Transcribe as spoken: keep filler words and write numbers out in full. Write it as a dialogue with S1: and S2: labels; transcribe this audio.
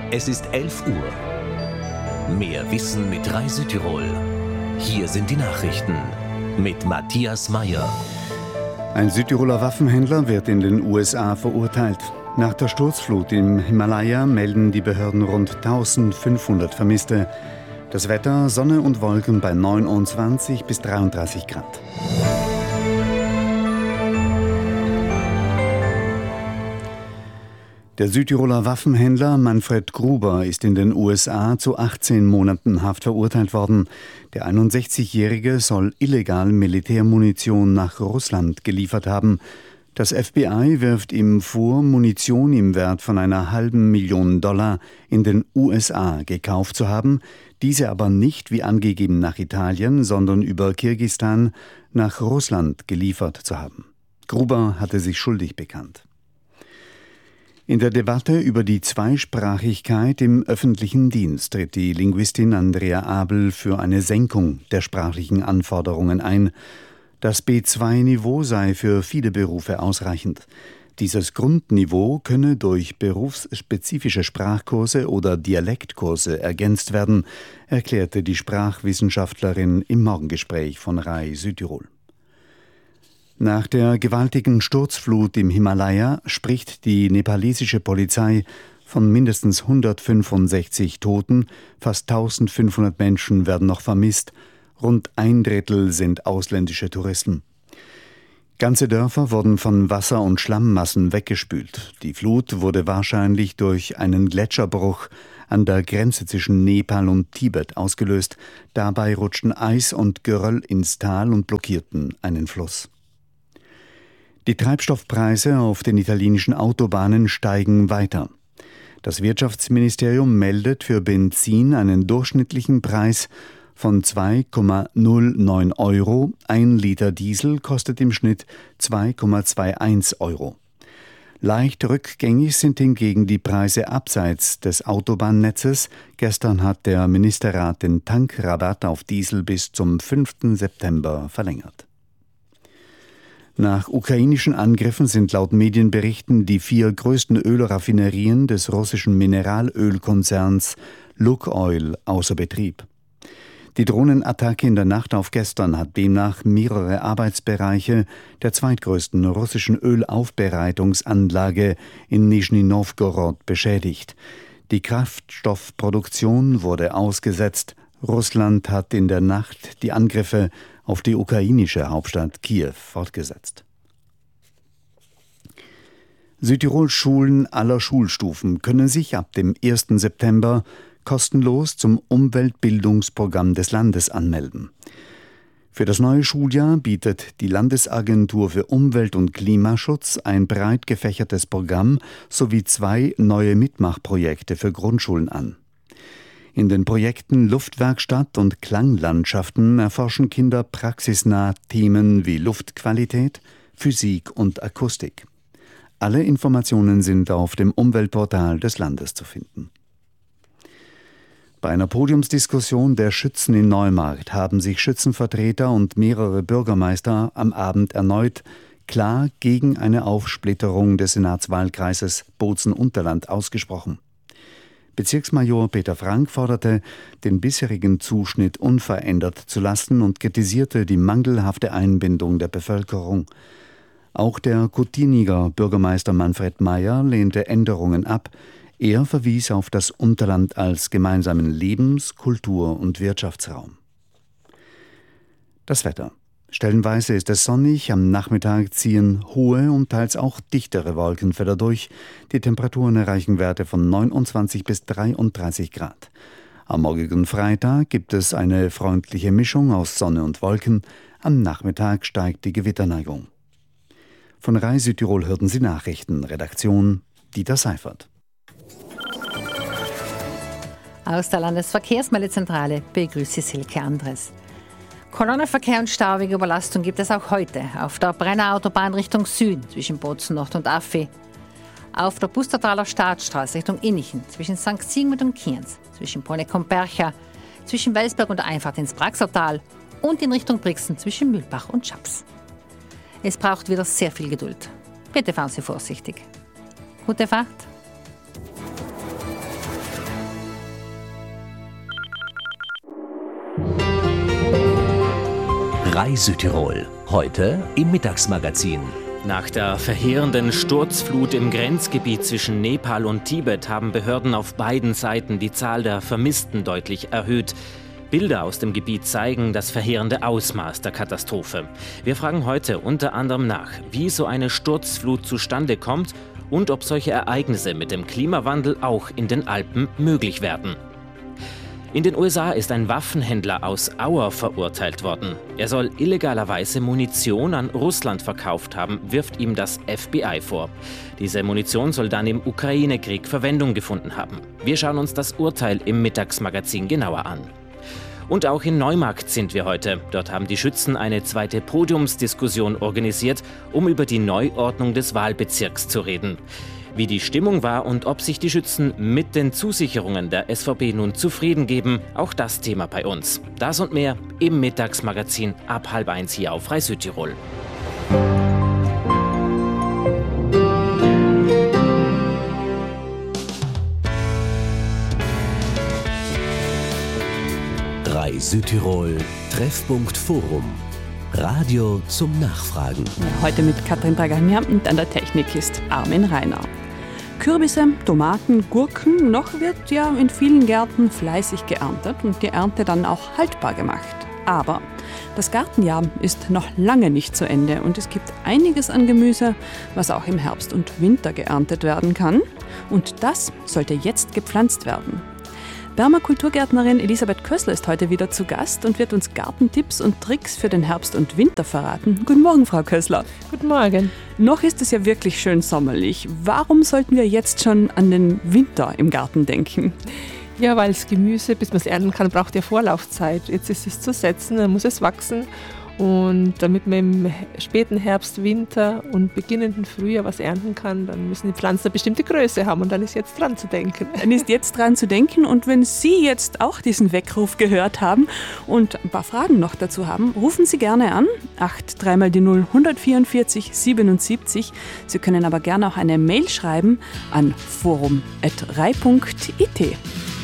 S1: Es ist elf Uhr. Mehr Wissen mit Rai Südtirol. Hier sind die Nachrichten mit Matthias Meyer.
S2: Ein Südtiroler Waffenhändler wird in den U S A verurteilt. Nach der Sturzflut im Himalaya melden die Behörden rund eintausendfünfhundert Vermisste. Das Wetter: Sonne und Wolken bei neunundzwanzig bis dreiunddreißig Grad. Der Südtiroler Waffenhändler Manfred Gruber ist in den U S A zu achtzehn Monaten Haft verurteilt worden. Der einundsechzigjährige soll illegal Militärmunition nach Russland geliefert haben. Das F B I wirft ihm vor, Munition im Wert von einer halben Million Dollar in den U S A gekauft zu haben, diese aber nicht wie angegeben nach Italien, sondern über Kirgisistan nach Russland geliefert zu haben. Gruber hatte sich schuldig bekannt. In der Debatte über die Zweisprachigkeit im öffentlichen Dienst tritt die Linguistin Andrea Abel für eine Senkung der sprachlichen Anforderungen ein. Das B zwei Niveau sei für viele Berufe ausreichend. Dieses Grundniveau könne durch berufsspezifische Sprachkurse oder Dialektkurse ergänzt werden, erklärte die Sprachwissenschaftlerin im Morgengespräch von Rai Südtirol. Nach der gewaltigen Sturzflut im Himalaya spricht die nepalesische Polizei von mindestens hundertfünfundsechzig Toten, fast eintausendfünfhundert Menschen werden noch vermisst, rund ein Drittel sind ausländische Touristen. Ganze Dörfer wurden von Wasser- und Schlammmassen weggespült. Die Flut wurde wahrscheinlich durch einen Gletscherbruch an der Grenze zwischen Nepal und Tibet ausgelöst. Dabei rutschten Eis und Geröll ins Tal und blockierten einen Fluss. Die Treibstoffpreise auf den italienischen Autobahnen steigen weiter. Das Wirtschaftsministerium meldet für Benzin einen durchschnittlichen Preis von zwei Komma null neun Euro. Ein Liter Diesel kostet im Schnitt zwei Komma einundzwanzig Euro. Leicht rückgängig sind hingegen die Preise abseits des Autobahnnetzes. Gestern hat der Ministerrat den Tankrabatt auf Diesel bis zum fünften September verlängert. Nach ukrainischen Angriffen sind laut Medienberichten die vier größten Ölraffinerien des russischen Mineralölkonzerns Lukoil außer Betrieb. Die Drohnenattacke in der Nacht auf gestern hat demnach mehrere Arbeitsbereiche der zweitgrößten russischen Ölaufbereitungsanlage in Nischni Nowgorod beschädigt. Die Kraftstoffproduktion wurde ausgesetzt. Russland hat in der Nacht die Angriffe auf die ukrainische Hauptstadt Kiew fortgesetzt. Südtirols Schulen aller Schulstufen können sich ab dem ersten September kostenlos zum Umweltbildungsprogramm des Landes anmelden. Für das neue Schuljahr bietet die Landesagentur für Umwelt- und Klimaschutz ein breit gefächertes Programm sowie zwei neue Mitmachprojekte für Grundschulen an. In den Projekten Luftwerkstatt und Klanglandschaften erforschen Kinder praxisnah Themen wie Luftqualität, Physik und Akustik. Alle Informationen sind auf dem Umweltportal des Landes zu finden. Bei einer Podiumsdiskussion der Schützen in Neumarkt haben sich Schützenvertreter und mehrere Bürgermeister am Abend erneut klar gegen eine Aufsplitterung des Senatswahlkreises Bozen-Unterland ausgesprochen. Bezirksmajor Peter Frank forderte, den bisherigen Zuschnitt unverändert zu lassen und kritisierte die mangelhafte Einbindung der Bevölkerung. Auch der Cottiniger Bürgermeister Manfred Meyer lehnte Änderungen ab. Er verwies auf das Unterland als gemeinsamen Lebens-, Kultur- und Wirtschaftsraum. Das Wetter. Stellenweise ist es sonnig, am Nachmittag ziehen hohe und teils auch dichtere Wolkenfelder durch. Die Temperaturen erreichen Werte von neunundzwanzig bis dreiunddreißig Grad. Am morgigen Freitag gibt es eine freundliche Mischung aus Sonne und Wolken. Am Nachmittag steigt die Gewitterneigung. Von Rai Südtirol hörten Sie Nachrichten. Redaktion Dieter Seifert.
S3: Aus der Landesverkehrsmeldezentrale begrüße Silke Andres. Kolonnenverkehr und staubige Überlastung gibt es auch heute auf der Brenner Autobahn Richtung Süden zwischen Bozen Nord und Affi, auf der Pustertaler Staatsstraße Richtung Innichen zwischen Sankt Sigmund und Kienz, zwischen Bruneck und Bercha, zwischen Welsberg und der Einfahrt ins Praxertal und in Richtung Brixen zwischen Mühlbach und Schaps. Es braucht wieder sehr viel Geduld. Bitte fahren Sie vorsichtig. Gute Fahrt!
S1: drei Südtirol. Heute im Mittagsmagazin.
S4: Nach der verheerenden Sturzflut im Grenzgebiet zwischen Nepal und Tibet haben Behörden auf beiden Seiten die Zahl der Vermissten deutlich erhöht. Bilder aus dem Gebiet zeigen das verheerende Ausmaß der Katastrophe. Wir fragen heute unter anderem nach, wie so eine Sturzflut zustande kommt und ob solche Ereignisse mit dem Klimawandel auch in den Alpen möglich werden. In den U S A ist ein Waffenhändler aus Auer verurteilt worden. Er soll illegalerweise Munition an Russland verkauft haben, wirft ihm das F B I vor. Diese Munition soll dann im Ukraine-Krieg Verwendung gefunden haben. Wir schauen uns das Urteil im Mittagsmagazin genauer an. Und auch in Neumarkt sind wir heute. Dort haben die Schützen eine zweite Podiumsdiskussion organisiert, um über die Neuordnung des Wahlbezirks zu reden. Wie die Stimmung war und ob sich die Schützen mit den Zusicherungen der S V P nun zufrieden geben, auch das Thema bei uns. Das und mehr im Mittagsmagazin ab halb eins hier auf drei Südtirol.
S1: drei Südtirol Treffpunkt Forum. Radio zum Nachfragen.
S5: Heute mit Katrin Draganja und an der Technik ist Armin Rainer. Kürbisse, Tomaten, Gurken, noch wird ja in vielen Gärten fleißig geerntet und die Ernte dann auch haltbar gemacht. Aber das Gartenjahr ist noch lange nicht zu Ende und es gibt einiges an Gemüse, was auch im Herbst und Winter geerntet werden kann. Und das sollte jetzt gepflanzt werden. Permakulturgärtnerin Elisabeth Kössler ist heute wieder zu Gast und wird uns Gartentipps und Tricks für den Herbst und Winter verraten. Guten Morgen, Frau Kössler.
S6: Guten Morgen.
S5: Noch ist es ja wirklich schön sommerlich. Warum sollten wir jetzt schon an den Winter im Garten denken?
S6: Ja, weil das Gemüse, bis man es ernten kann, braucht ja Vorlaufzeit. Jetzt ist es zu setzen, dann muss es wachsen. Und damit man im späten Herbst, Winter und beginnenden Frühjahr was ernten kann, dann müssen die Pflanzen eine bestimmte Größe haben und dann ist jetzt dran zu denken.
S5: Dann ist jetzt dran zu denken und wenn Sie jetzt auch diesen Weckruf gehört haben und ein paar Fragen noch dazu haben, rufen Sie gerne an, acht drei mal die null, hundertvierundvierzig siebenundsiebzig. Sie können aber gerne auch eine Mail schreiben an forum punkt rei punkt it.